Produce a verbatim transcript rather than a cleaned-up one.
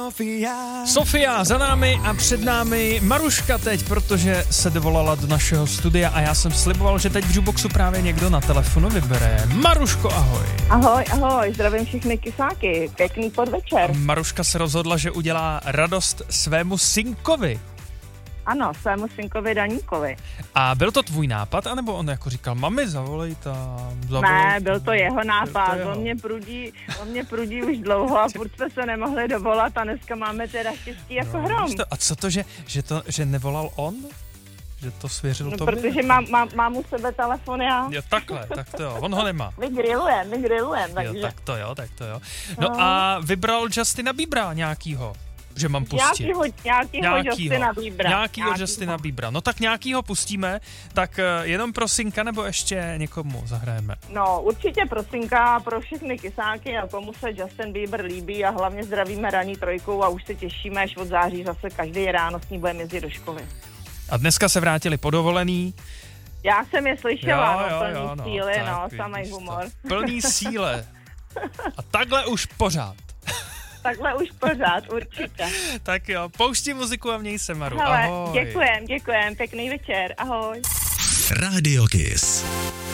Sofia. Sofia za námi a před námi Maruška teď, protože se dovolala do našeho studia a já jsem sliboval, že teď v Juboxu právě někdo na telefonu vybere. Maruško, ahoj. Ahoj, ahoj, zdravím všechny kysáky, pěkný podvečer. Maruška se rozhodla, že udělá radost svému synkovi. Ano, svému synkovi Daníkovi. A byl to tvůj nápad, anebo on jako říkal, mami, zavolej tam, zavolej Ne, tam. byl to jeho nápad, to jeho. on mě prudí, on mě prudí už dlouho a furt jsme se nemohli dovolat a dneska máme teda štěstí jako No, hrom. to, a co to, že, že to, že nevolal on? Že to svěřil No, tobě? protože mám, mám, mám u sebe telefon já. Jo, takhle, tak to jo, on ho nemá. My grillujeme, my grillujeme, takže... Jo, tak to jo, tak to jo. No, no. A vybral Justina Biebera nějakýho, že mám pustit. Nějakýho, nějakýho, nějakýho Justina Biebera. Nějakýho Justina Biebera. No tak nějakýho pustíme, tak jenom pro synka nebo ještě někomu zahrajeme? No určitě pro synka, pro všechny kysáky a komu se Justin Bieber líbí a hlavně zdravíme ranní trojkou a už se těšíme, až od září zase každý ráno s ní budeme jezdit do školy. A dneska se vrátili po dovolený. Já jsem je slyšela, jo, no, plný jo, no, síly, tak, no, samej humor. To. Plný síle. A takhle už pořád. Takhle už pořád, určitě. Tak jo, pouští muziku a měj se, Maru. Hele, ahoj. děkujem, děkujem, pěkný večer, ahoj. Radio Kiss.